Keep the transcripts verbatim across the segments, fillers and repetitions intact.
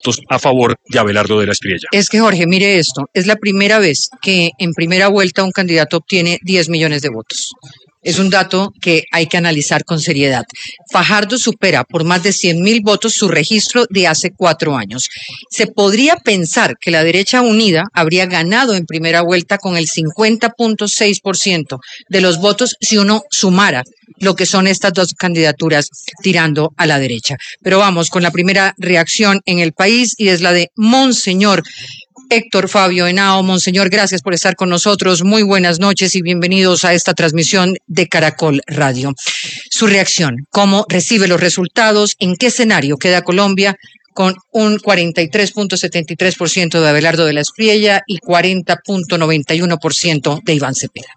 votos a favor de Abelardo de la Espriella. Es que, Jorge, mire esto, es la primera vez que en primera vuelta un candidato obtiene diez millones de votos. Es un dato que hay que analizar con seriedad. Fajardo supera por más de cien mil votos su registro de hace cuatro años. Se podría pensar que la derecha unida habría ganado en primera vuelta con el cincuenta punto seis por ciento de los votos si uno sumara lo que son estas dos candidaturas tirando a la derecha. Pero vamos con la primera reacción en el país y es la de Monseñor Héctor Fabio Henao. Monseñor, gracias por estar con nosotros. Muy buenas noches y bienvenidos a esta transmisión de Caracol Radio. Su reacción, ¿cómo recibe los resultados? ¿En qué escenario queda Colombia con un cuarenta y tres punto setenta y tres por ciento de Abelardo de la Espriella y cuarenta punto noventa y uno por ciento de Iván Cepeda?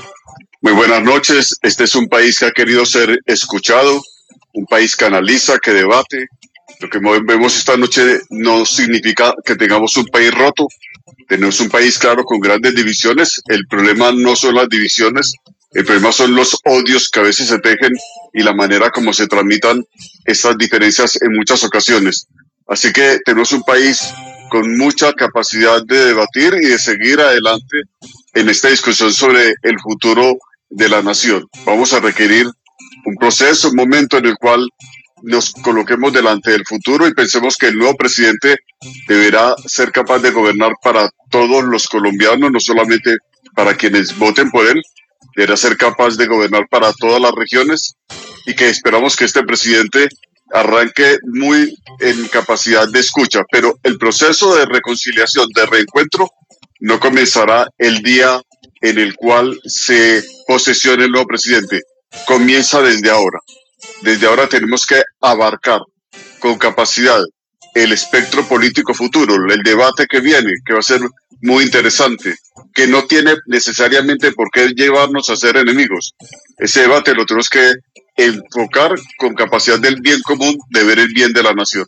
Muy buenas noches. Este es un país que ha querido ser escuchado, un país que analiza, que debate. Lo que vemos esta noche no significa que tengamos un país roto. Tenemos un país, claro, con grandes divisiones. El problema no son las divisiones, el problema son los odios que a veces se tejen y la manera como se tramitan estas diferencias en muchas ocasiones. Así que tenemos un país con mucha capacidad de debatir y de seguir adelante en esta discusión sobre el futuro de la nación. Vamos a requerir un proceso, un momento en el cual nos coloquemos delante del futuro y pensemos que el nuevo presidente deberá ser capaz de gobernar para todos los colombianos, no solamente para quienes voten por él, deberá ser capaz de gobernar para todas las regiones y que esperamos que este presidente arranque muy en capacidad de escucha, pero el proceso de reconciliación, de reencuentro, no comenzará el día en el cual se posesione el nuevo presidente, comienza desde ahora. Desde ahora tenemos que abarcar con capacidad el espectro político futuro, el debate que viene, que va a ser muy interesante, que no tiene necesariamente por qué llevarnos a ser enemigos. Ese debate lo tenemos que enfocar con capacidad del bien común, de ver el bien de la nación.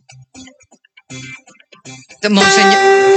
Monseñor.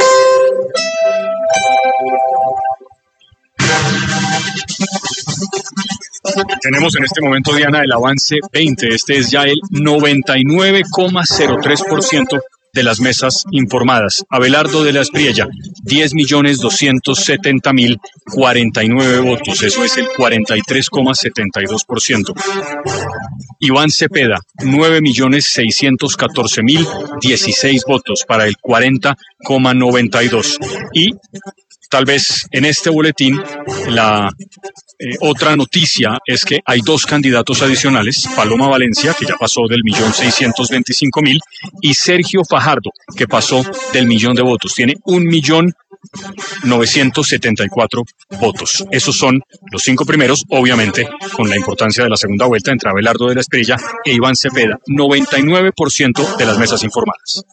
Tenemos en este momento, Diana, el avance veinte. Este es ya el noventa y nueve coma cero tres por ciento de las mesas informadas. Abelardo de la Espriella, diez millones doscientos setenta mil cuarenta y nueve votos. Eso es el cuarenta y tres coma setenta y dos por ciento. Iván Cepeda, nueve millones seiscientos catorce mil dieciséis votos para el cuarenta coma noventa y dos. Y tal vez en este boletín la eh, otra noticia es que hay dos candidatos adicionales, Paloma Valencia, que ya pasó del millón seiscientos veinticinco mil, y Sergio Fajardo, que pasó del millón de votos. Tiene un millón novecientos setenta y cuatro votos. Esos son los cinco primeros, obviamente, con la importancia de la segunda vuelta entre Abelardo de la Espriella e Iván Cepeda. noventa y nueve por ciento de las mesas informadas.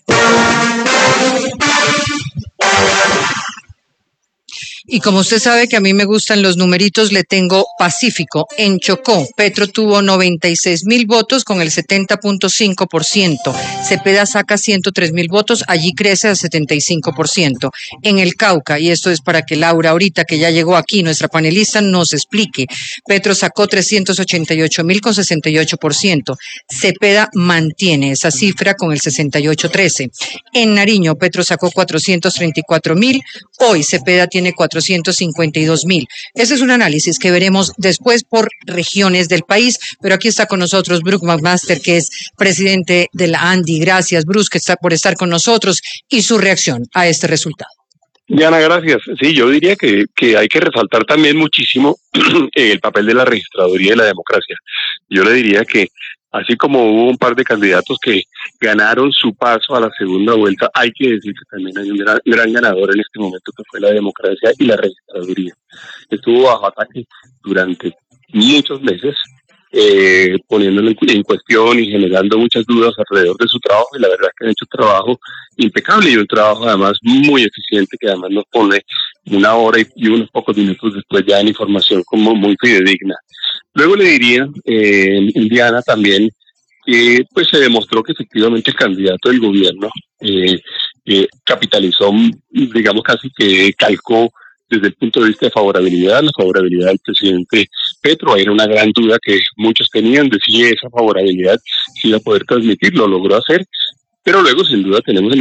Y como usted sabe que a mí me gustan los numeritos, le tengo Pacífico. En Chocó, Petro tuvo noventa y seis mil votos con el setenta punto cinco por ciento. Cepeda saca ciento tres mil votos, allí crece al setenta y cinco por ciento. En el Cauca, y esto es para que Laura ahorita, que ya llegó aquí, nuestra panelista, nos explique. Petro sacó trescientos ochenta y ocho mil con sesenta y ocho por ciento. Cepeda mantiene esa cifra con el sesenta y ocho punto trece. En Nariño, Petro sacó cuatrocientos treinta y cuatro mil. Hoy Cepeda tiene cuatrocientos cincuenta y dos mil. Ese es un análisis que veremos después por regiones del país, pero aquí está con nosotros Bruce McMaster, que es presidente de la ANDI. Gracias, Bruce, que está por estar con nosotros y su reacción a este resultado. Diana, gracias. Sí, yo diría que, que hay que resaltar también muchísimo el papel de la registraduría y la democracia. Yo le diría que así como hubo un par de candidatos que ganaron su paso a la segunda vuelta, hay que decir que también hay un gran, gran ganador en este momento, que fue la democracia y la registraduría. Estuvo bajo ataque durante muchos meses, eh, poniéndolo en cuestión y generando muchas dudas alrededor de su trabajo, y la verdad es que han hecho un trabajo impecable y un trabajo además muy eficiente, que además nos pone una hora y, y unos pocos minutos después ya en información como muy fidedigna. Luego le diría, eh, Indiana, también que pues se demostró que efectivamente el candidato del gobierno eh, eh, capitalizó, digamos casi que calcó desde el punto de vista de favorabilidad, la favorabilidad del presidente Petro. Era una gran duda que muchos tenían de si esa favorabilidad se iba a poder transmitir, lo logró hacer, pero luego sin duda tenemos el